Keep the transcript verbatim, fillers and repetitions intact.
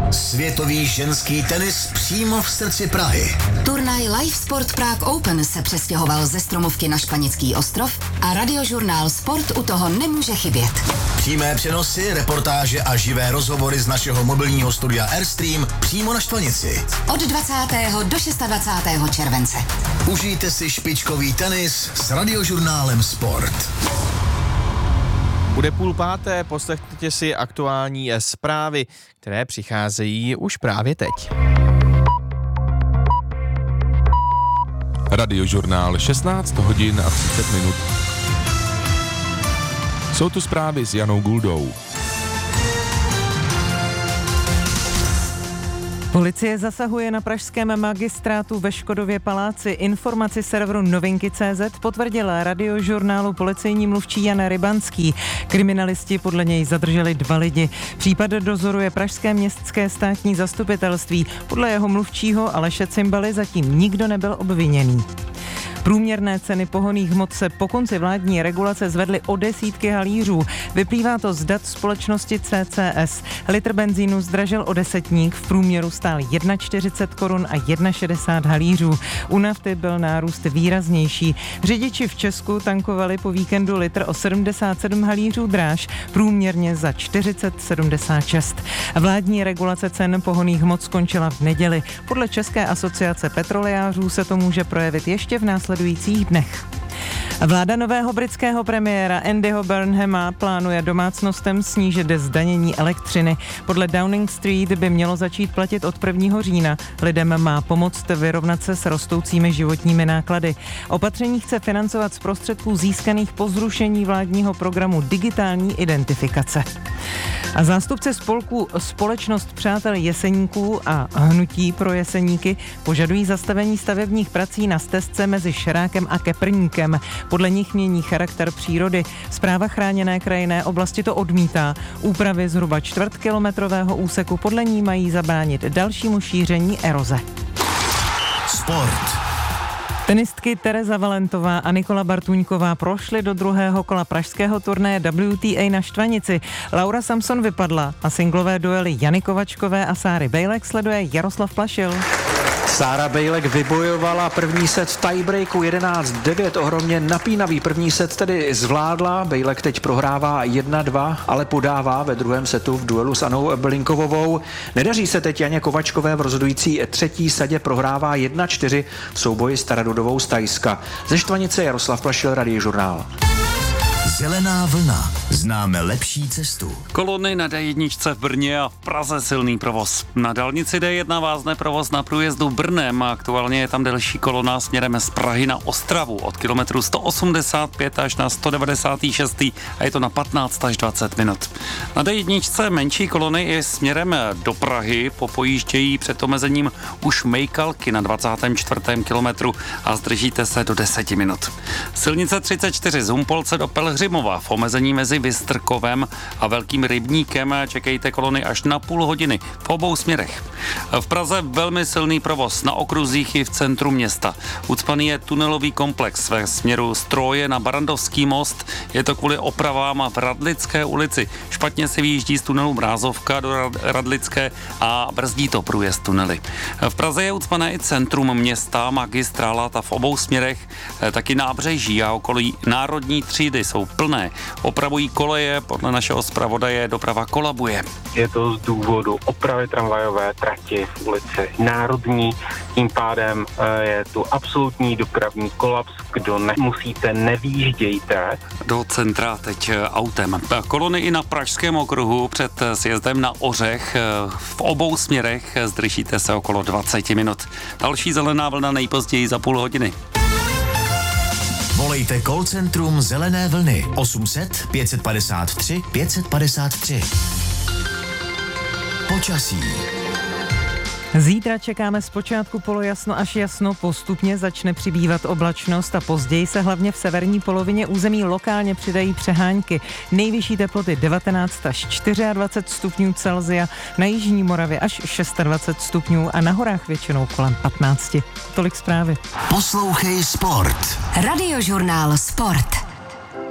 Světový ženský tenis přímo v srdci Prahy. Turnaj Live Sport Prague Open se přestěhoval ze Stromovky na Španěcký ostrov a radiožurnál Sport u toho nemůže chybět. Přímé přenosy, reportáže a živé rozhovory z našeho mobilního studia Airstream přímo na Štvanici. Od dvacátého do dvacátého šestého července. Užijte si špičkový tenis s radiožurnálem Sport. Bude půl páté, poslechněte si aktuální zprávy, které přicházejí už právě teď. Radiožurnál šestnáct hodin a třicet minut. Jsou tu zprávy s Janou Guldou. Policie zasahuje na pražském magistrátu ve Škodově paláci. Informaci serveru Novinky tečka cé zet potvrdil radiožurnálu policejní mluvčí Jan Rybanský. Kriminalisti podle něj zadrželi dva lidi. Případ dozoruje pražské městské státní zastupitelství. Podle jeho mluvčího Aleše Cimbaly zatím nikdo nebyl obviněný. Průměrné ceny pohonných hmot se po konci vládní regulace zvedly o desítky halířů. Vyplývá to z dat společnosti C C S. Litr benzínu zdražil o desetník, v průměru stál čtyřicet jedna korun a šedesát jedna halířů. U nafty byl nárůst výraznější. Řidiči v Česku tankovali po víkendu litr o sedmdesát sedm halířů dráž, průměrně za čtyřicet sedmdesát šest. Vládní regulace cen pohonných hmot skončila v neděli. Podle České asociace petrolejářů se to může projevit ještě v následujících dnech. Vláda nového britského premiéra Andyho Burnhama plánuje domácnostem snížit zdanění elektřiny. Podle Downing Street by mělo začít platit od prvního října. Lidem má pomoct vyrovnat se s rostoucími životními náklady. Opatření chce financovat z prostředků získaných po zrušení vládního programu digitální identifikace. A zástupci spolku Společnost přátel Jeseníků a Hnutí pro Jeseníky požadují zastavení stavebních prací na stezce mezi Šerákem a Keprníkem. Podle nich mění charakter přírody. Správa chráněné krajinné oblasti to odmítá. Úpravy zhruba čtvrtkilometrového úseku podle ní mají zabránit dalšímu šíření eroze. Sport. Tenistky Tereza Valentová a Nikola Bartuňková prošly do druhého kola pražského turnaje W T A na Štvanici. Laura Samson vypadla a singlové duely Jany Kovačkové a Sáry Bejlek sleduje Jaroslav Plašil. Sára Bejlek vybojovala první set v tiebreaku jedenáct devět, ohromně napínavý první set tedy zvládla. Bejlek teď prohrává jedna dva, ale podává ve druhém setu v duelu s Anou Blinkovovou. Nedaří se teď Janě Kovačkové, v rozhodující třetí sadě prohrává jedna čtyři v souboji s Taradudovou z Thajska. Ze Štvanice Jaroslav Plašil, Radiožurnál. Zelená vlna. Známe lepší cestu. Kolony na D jedna v Brně a v Praze silný provoz. Na dálnici D jedna vázne provoz na průjezdu Brnem a aktuálně je tam delší kolona směrem z Prahy na Ostravu od kilometru sto osmdesát pět až na sto devadesát šest a je to na patnáct až dvacet minut. Na D jedna menší kolony i směrem do Prahy popojíždějí před omezením už Mejkalky na dvacátém čtvrtém kilometru a zdržíte se do deseti minut. Silnice třicet čtyři z Humpolce do Pelhřimova v omezení mezi Vystrkovem a Velkým Rybníkem čekejte kolony až na půl hodiny v obou směrech. V Praze velmi silný provoz na okruzích i v centru města. Ucpaný je tunelový komplex ve směru Stroje na Barandovský most. Je to kvůli opravám v Radlické ulici. Špatně se vyjíždí z tunelu Mrázovka do Radlické a brzdí to průjezd tunely. V Praze je ucpané i centrum města, magistrála, ta v obou směrech, taky nábřeží a okolí Národní třídy jsou plné. Opravují koleje, podle našeho zpravodaje doprava kolabuje. Je to z důvodu opravy tramvajové trati v ulici Národní, tím pádem je tu absolutní dopravní kolaps, kdo nemusíte, nevýjíždějte. Do centra teď autem. Kolony i na Pražském okruhu před sjezdem na Ořech v obou směrech zdržíte se okolo dvacet minut. Další zelená vlna nejpozději za půl hodiny. Volejte call centrum Zelené vlny osm set pět padesát tři pět padesát tři. Počasí. Zítra čekáme zpočátku polojasno až jasno, postupně začne přibývat oblačnost a později se hlavně v severní polovině území lokálně přidají přehánky. Nejvyšší teploty devatenáct až dvacet čtyři stupňů Celsia, na jižní Moravě až dvacet šest stupňů a na horách většinou kolem patnáct. Tolik zprávy. Poslouchej Sport. Radiožurnál Sport.